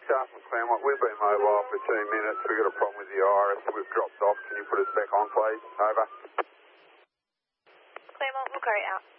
Staff from Claremont, we've been mobile for 2 minutes. We've got a problem with the iris. We've dropped off. Can you put us back on, please? Over. Claremont, we'll carry out.